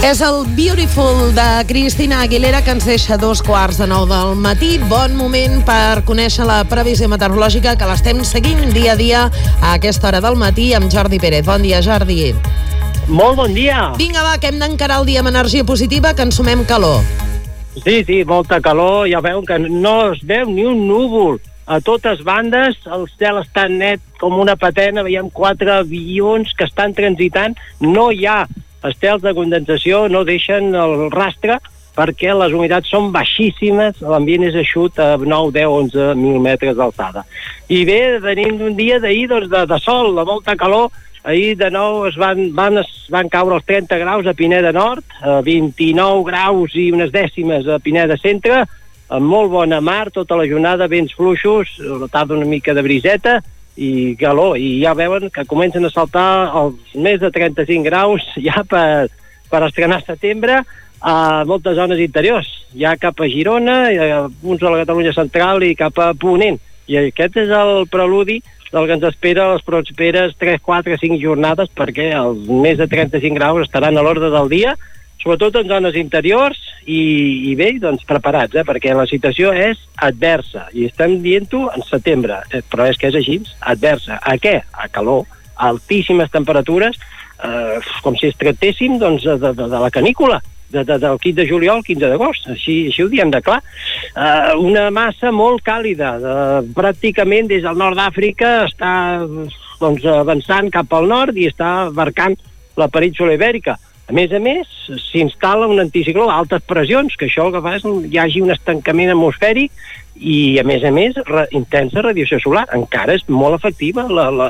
És el Beautiful de Cristina Aguilera, que ens deixa 9:15 del matí. Bon moment per conèixer la previsió meteorològica, que l'estem seguint dia a dia a aquesta hora del matí amb Jordi Pérez. Bon dia, Jordi. Molt bon dia. Vinga, va, que hem d'encarar el dia amb energia positiva, que ens sumem calor. Sí, molta calor. Ja veu que no es veu ni un núvol. A totes bandes el cel està net com una patena. Veiem 4 avions que estan transitant. No hi ha estels de condensació, no deixen el rastre perquè les humitats són baixíssimes, l'ambient és eixut a 9, 10, 11.000 metres d'alçada. I bé, venim d'un dia d'ahir de sol, de molta calor. Ahir de nou van caure els 30 graus a Pineda Nord, 29 graus i unes dècimes a Pineda Centre, amb molt bona mar, tota la jornada, vents fluixos, a la tarda una mica de briseta, i calor, i ja veuen que comencen a saltar els més de 35 graus ja per estrenar setembre a moltes zones interiors, ja cap a Girona, uns a la Catalunya central i cap a Ponent, i aquest és el preludi del que ens espera les properes 3, 4, 5 jornades, perquè els més de 35 graus estaran a l'ordre del dia, sobretot en zones interiors, i bé, doncs preparats, perquè la situació és adversa, i estem dient-ho en setembre, però és que és així, adversa. A què? A calor, a altíssimes temperatures, com si es tractéssim doncs, de la canícula, del 15 de juliol al 15 d'agost, així ho diem de clar. Una massa molt càlida, pràcticament des del nord d'Àfrica està doncs, avançant cap al nord i està abarcant la península Ibèrica. A més, s'instal·la un anticicló d'altes pressions, que això el que fa és que hi hagi un estancament atmosfèric i, a més, intensa radiació solar. Encara és molt efectiva,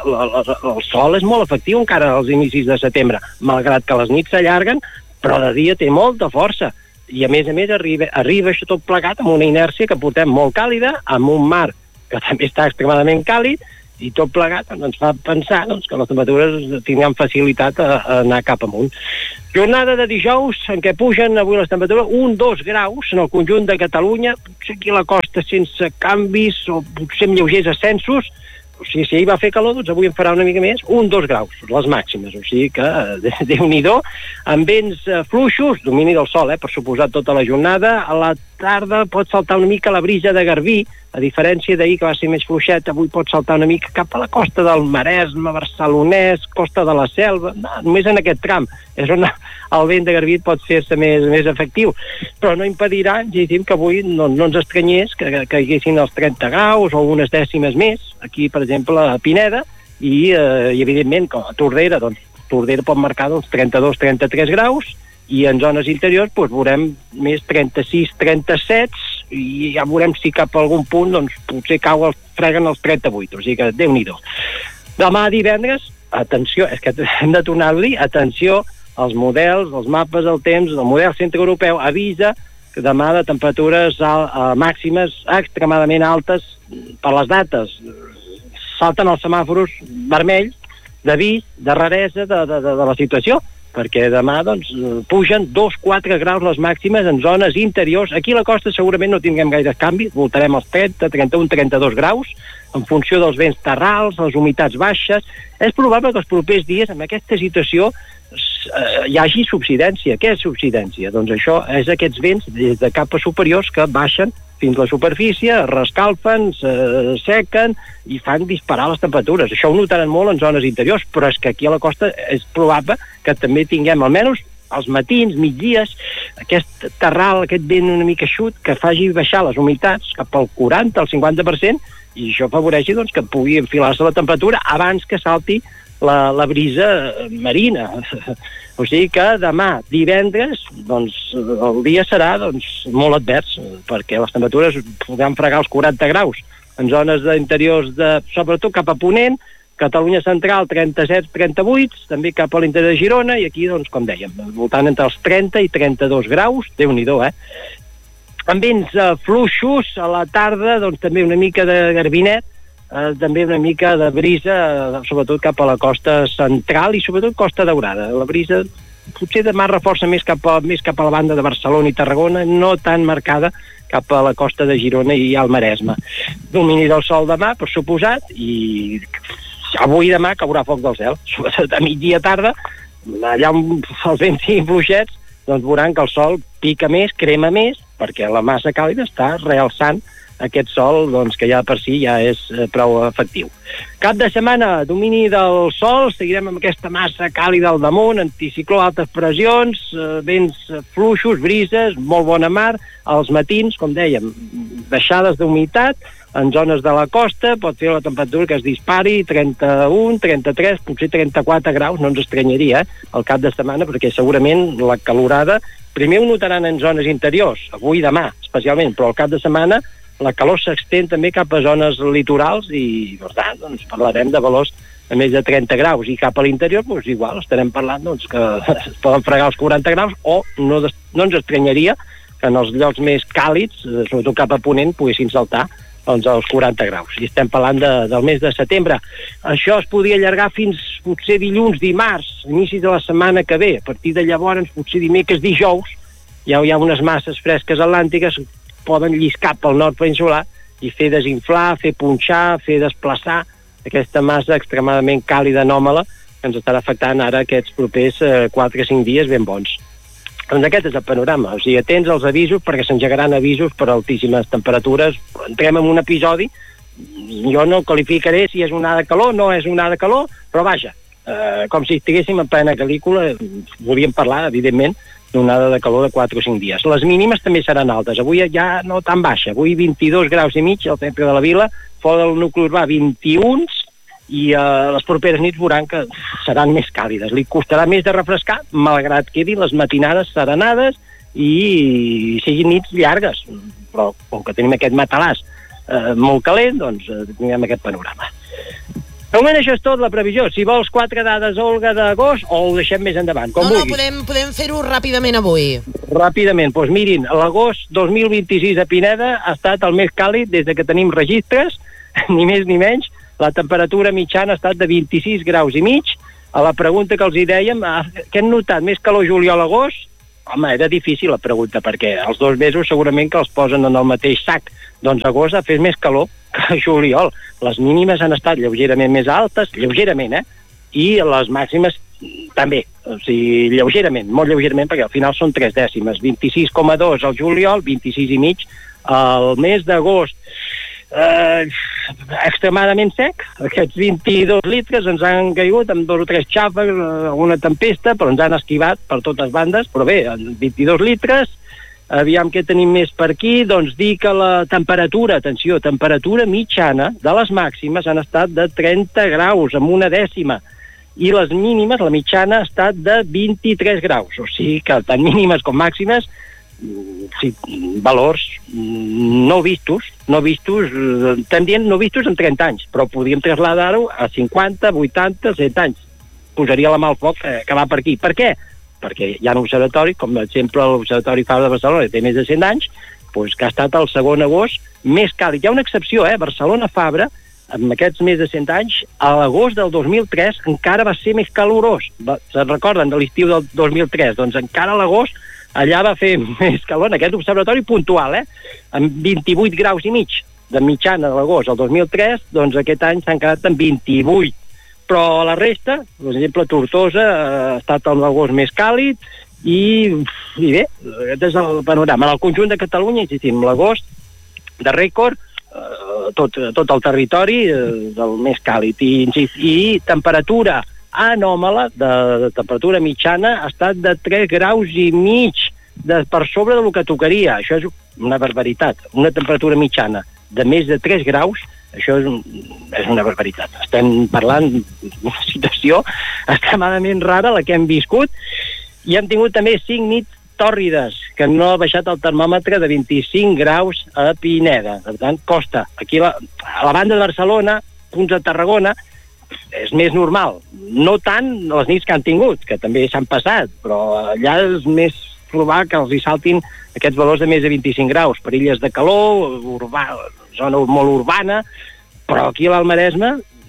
el sol és molt efectiu encara als inicis de setembre, malgrat que les nits s'allarguen, però de dia té molta força. I, a més, arriba això tot plegat amb una inèrcia que portem molt càlida, amb un mar que també està extremadament càlid, i tot plegat ens fa pensar que les temperatures tindran facilitat a anar cap amunt. Jornada de dijous en què pugen avui les temperatures 1-2 graus en el conjunt de Catalunya, potser aquí a la costa sense canvis o potser amb lleugers ascensos. O sigui, si ahir va fer calor, doncs avui en farà una mica més, 1-2 graus, les màximes, o sigui que Déu-n'hi-do, amb vents fluixos, domini del sol, per suposat tota la jornada. A la tarda pot saltar una mica la brisa de Garbí, a diferència d'ahir que va ser més fluixet, avui pot saltar una mica cap a la costa del Maresme, Barcelonès, costa de la Selva, només en aquest tram, és on el vent de Garbí pot fer-se més efectiu, però no impedirà, que avui no ens estranyés que haguessin els 30 graus o unes dècimes més, aquí per exemple a Pineda, i evidentment com a Tordera, doncs Tordera pot marcar 32-33 graus, i en zones interiors veurem més 36, 37, i ja veurem si cap a algun punt potser freguen els 38, o sigui que Déu-n'hi-do. Demà divendres, atenció, és que hem de tornar-li, atenció als models, als mapes del temps, el model centreeuropeu avisa que demà de temperatures màximes extremadament altes per les dates. Salten els semàforos vermells d'avís, de raresa de la situació, perquè demà pugen 2-4 graus les màximes en zones interiors. Aquí a la costa segurament no tinguem gaire canvi, voltarem als 30, 31, 32 graus, en funció dels vents terrals, les humitats baixes. És probable que els propers dies, amb aquesta situació, hi hagi subsidència. Què és subsidència? Doncs això és aquests vents des de capes superiors que baixen fins a la superfície, rescalfen, sequen i fan disparar les temperatures. Això ho notaran molt en zones interiors, però és que aquí a la costa és probable que també tinguem almenys als matins, migdies, aquest terral, aquest vent una mica eixut que faci baixar les humitats cap al 40, al 50%, i això afavoreixi que pugui enfilar-se la temperatura abans que salti la brisa marina. O sigui que demà, divendres, el dia serà molt advers, perquè les temperatures podran fregar els 40 graus en zones d'interiors, sobretot cap a Ponent, Catalunya central 37-38, també cap a l'interior de Girona, i aquí, com dèiem, voltant entre els 30 i 32 graus, Déu-n'hi-do, Amb vents fluixos, a la tarda, també una mica de garbinet, també una mica de brisa, sobretot cap a la costa central i sobretot Costa Daurada. La brisa potser demà reforça més cap a la banda de Barcelona i Tarragona, no tan marcada cap a la costa de Girona i al Maresme. Domini del sol demà, per suposat, i avui i demà caurà foc del cel, sobretot a migdia tarda, allà on els vents siguin fluixets, doncs veuran que el sol pica més, crema més, perquè la massa càlida està realçant aquest sol, doncs, que ja per si ja és prou efectiu. Cap de setmana, domini del sol, seguirem amb aquesta massa càlida al damunt, anticicló, altes pressions, vents fluixos, brises, molt bona mar, als matins, com dèiem, baixades d'humitat, en zones de la costa, pot fer la temperatura que es dispari, 31, 33, potser 34 graus, no ens estranyaria, al cap de setmana, perquè segurament la calorada, primer ho notaran en zones interiors, avui i demà, especialment, però al cap de setmana la calor s'extén també cap a zones litorals i, per tant, doncs, parlarem de valors a més de 30 graus i cap a l'interior, doncs, igual, estarem parlant doncs, que es poden fregar els 40 graus o no ens estranyaria que en els llocs més càlids, sobretot cap a ponent, poguessin saltar doncs, als 40 graus. I estem parlant del mes de setembre. Això es podria allargar fins potser dilluns, dimarts, inici de la setmana que ve. A partir de llavors, potser dimecres, dijous, ja hi ha unes masses fresques atlàntiques poden lliscar pel nord peninsular i fer desinflar, fer punxar, fer desplaçar aquesta massa extremadament càlida anòmala que ens estarà afectant ara aquests propers 4 o 5 dies ben bons. Doncs aquest és el panorama, o sigui, atents als avisos perquè s'engegaran avisos per altíssimes temperatures. Entrem en un episodi, jo no qualificaré si és una onada de calor, no és una onada de calor, però vaja, com si estiguéssim en plena canícula, volíem parlar, evidentment, d'onada de calor de 4 o 5 dies. Les mínimes també seran altes. Avui ja no tan baixa. Avui 22 graus i mig al centre de la vila, fora del nucli urbà 21 i les properes nits veuran que seran més càlides. Li costarà més de refrescar, malgrat quedin les matinades serenades i siguin nits llargues. Però com que tenim aquest matalàs molt calent, doncs tinguem aquest panorama. De moment això és tot, la previsió. Si vols 4 dades, Olga, d'agost, o ho deixem més endavant, com vulguis. No, podem fer-ho ràpidament avui. Ràpidament, doncs mirin, l'agost 2026 a Pineda ha estat el més càlid des que tenim registres, ni més ni menys. La temperatura mitjana ha estat de 26 graus i mig. A la pregunta que els hi dèiem, què han notat? Més calor juliol-agost? Home, era difícil la pregunta, perquè els 2 mesos segurament que els posen en el mateix sac. Doncs agost ha fet més calor que juliol. Les mínimes han estat lleugerament més altes, lleugerament, i les màximes també, o sigui, lleugerament, molt lleugerament, perquè al final són 3 dècimes, 26,2 al juliol, 26,5 al mes d'agost. Extremadament sec, aquests 22 litres ens han caigut amb 2 o 3 xàfecs, alguna tempesta, però ens han esquivat per totes bandes, però bé, 22 litres. Aviam què tenim més per aquí, doncs dir que la temperatura, atenció, temperatura mitjana de les màximes han estat de 30 graus, amb 1 dècima, i les mínimes, la mitjana, ha estat de 23 graus, o sigui que tant mínimes com màximes, sí, valors no vistos, estem dient no vistos en 30 anys, però podríem trasladar-ho a 50, 80, 100 anys. Posaria la mà al foc que va per aquí. Per què? Perquè hi ha un observatori, com per exemple l'Observatori Fabra de Barcelona, que té més de 100 anys, doncs, que ha estat el segon agost més càlid. Hi ha una excepció, Barcelona Fabra, amb aquests més de 100 anys, a l'agost del 2003 encara va ser més calorós. Se'n recorden de l'estiu del 2003? Doncs encara a l'agost allà va fer més calor, en aquest observatori puntual, amb 28 graus i mig de mitjana de l'agost del 2003, doncs aquest any s'han quedat en 28. Però a la resta, per exemple, Tortosa ha estat l'agost més càlid i bé, aquest és el panorama. En el conjunt de Catalunya, insistim, l'agost de rècord, tot el territori del més càlid i temperatura anòmala, de temperatura mitjana, ha estat de 3 graus i mig per sobre del que tocaria. Això és una barbaritat. Una temperatura mitjana de més de 3 graus, això és una barbaritat. Estem parlant d'una situació extremadament rara, la que hem viscut, i hem tingut també 5 nits tòrrides, que no ha baixat el termòmetre de 25 graus a Pineda. Per tant, costa. Aquí a la banda de Barcelona, punts de Tarragona, és més normal. No tant les nits que han tingut, que també s'han passat, però allà és més provar que els hi saltin aquests valors de més de 25 graus, per illes de calor, zona molt urbana, però aquí a l'Almaresme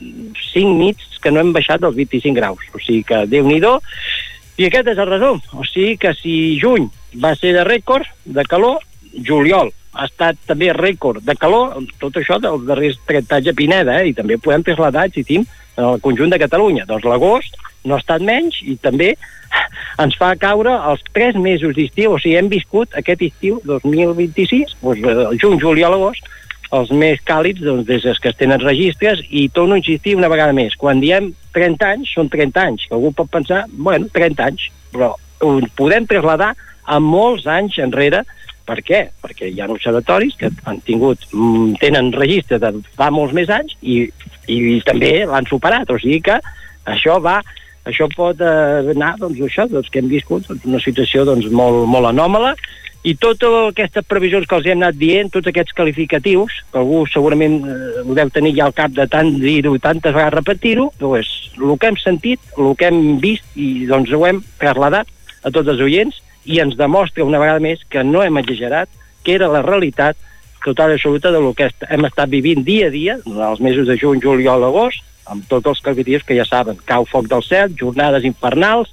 5 nits que no hem baixat dels 25 graus, o sigui que Déu-n'hi-do. I aquest és el resum, o sigui que si juny va ser de rècord de calor, juliol ha estat també rècord de calor, tot això dels darrers 30 anys a Pineda, i també podem traslladar, insistim, en el conjunt de Catalunya. Doncs l'agost no ha estat menys i també ens fa caure els 3 mesos d'estiu, o sigui, hem viscut aquest estiu 2026, doncs, el juny, juliol, agost, els més càlids doncs, des que es tenen registres, i torno a insistir una vegada més, quan diem 30 anys, són 30 anys, que algú pot pensar, bueno, 30 anys, però ho podem traslladar a molts anys enrere. Per què? Perquè hi ha observatoris que tenen registres de fa molts més anys i també l'han superat, o sigui que això pot anar, doncs que hem viscut una situació molt, molt anòmala, i totes aquestes previsions que els hem anat dient, tots aquests qualificatius, que algú segurament ho deu tenir ja al cap de tant dir-ho i tantes vegades repetir-ho, doncs el que hem sentit, el que hem vist, i doncs ho hem traslladat a tots els oients, i ens demostra una vegada més que no hem exagerat, que era la realitat total i absoluta del que hem estat vivint dia a dia, en els mesos de juny, juliol, agost, amb tots els qualificatius que ja saben, cau foc del cel, jornades infernals,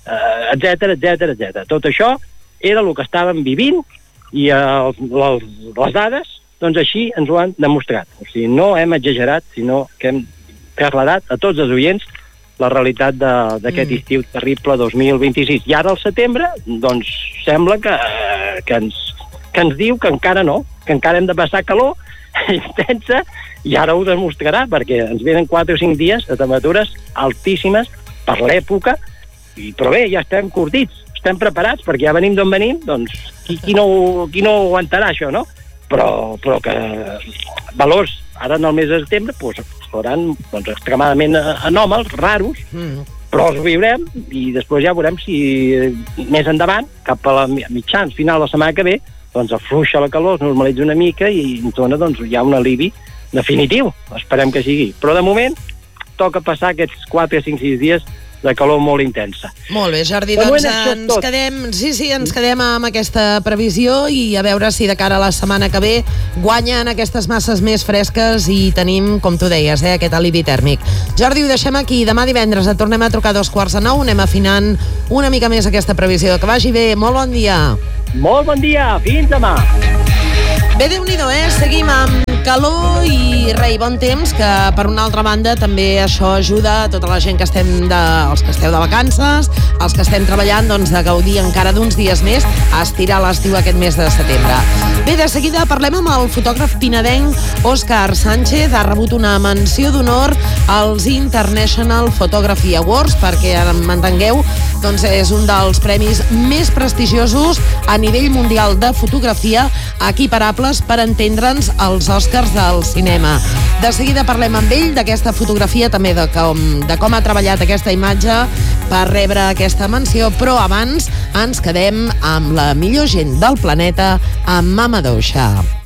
etc. Tot això era el que estàvem vivint, i les dades, doncs així ens ho han demostrat. O sigui, no hem exagerat, sinó que hem traslladat a tots els oients la realitat d'aquest estiu terrible 2026. I ara al setembre, doncs, sembla que ens diu que encara no, que encara hem de passar calor intensa, i ara ho demostrarà, perquè ens venen 4 o 5 dies de temperatures altíssimes per l'època, però bé, ja estem curtits, estem preparats, perquè ja venim d'on venim, doncs qui no aguantarà això, no? Però que valors ara en el mes de setembre seran extremadament anòmals, raros, però els viurem, i després ja veurem si més endavant, cap a la mitjans, final de la setmana que ve, doncs afluixa la calor, es normalitza una mica i ens dona hi ha un alivi definitiu, esperem que sigui. Però de moment toca passar aquests 4, 5, 6 dies de calor molt intensa. Molt bé, Jordi, doncs ens quedem amb aquesta previsió, i a veure si de cara a la setmana que ve guanyen aquestes masses més fresques i tenim, com tu deies, aquest alivi tèrmic. Jordi, ho deixem aquí. Demà divendres et tornem a trucar a 8:45, anem afinant una mica més aquesta previsió. Que vagi bé, molt bon dia. Molt bon dia, fins demà. Bé, Déu-n'hi-do, seguim amb calor i bon temps, que per una altra banda també això ajuda a tota la gent els que esteu de vacances, els que estem treballant, doncs, de gaudir encara d'uns dies més, a estirar l'estiu aquest mes de setembre. Bé, de seguida parlem amb el fotògraf pinedenc Òscar Sánchez. Ha rebut una menció d'honor als International Photography Awards, perquè m'entengueu, doncs és un dels premis més prestigiosos a nivell mundial de fotografia, equiparables, per entendre'ns, als Oscars del cinema. De seguida parlem amb ell d'aquesta fotografia, també de com ha treballat aquesta imatge per rebre aquesta menció, però abans ens quedem amb la millor gent del planeta, amb Mama Doxa.